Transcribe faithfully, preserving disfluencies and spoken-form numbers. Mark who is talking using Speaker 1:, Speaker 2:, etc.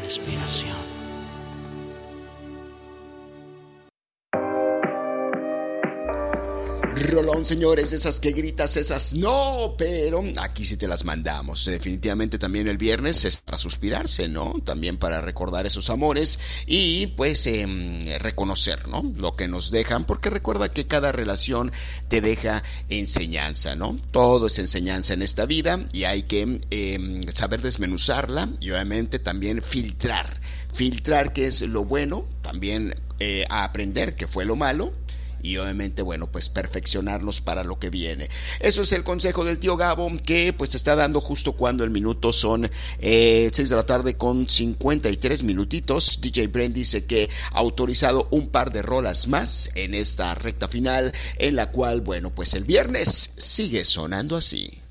Speaker 1: respiración.
Speaker 2: Rolón, señores, esas que gritas, esas no, pero aquí sí te las mandamos. Definitivamente también el viernes es para suspirarse, ¿no? También para recordar esos amores y pues eh, reconocer, ¿no? Lo que nos dejan, porque recuerda que cada relación te deja enseñanza, ¿no? Todo es enseñanza en esta vida y hay que eh, saber desmenuzarla y obviamente también filtrar, filtrar qué es lo bueno, también eh, a aprender qué fue lo malo. Y obviamente, bueno, pues perfeccionarnos para lo que viene. Eso es el consejo del tío Gabo, que pues te está dando justo cuando el minuto son eh, seis de la tarde con cincuenta y tres minutitos. D J Brent dice que ha autorizado un par de rolas más en esta recta final, en la cual, bueno, pues el viernes sigue sonando así.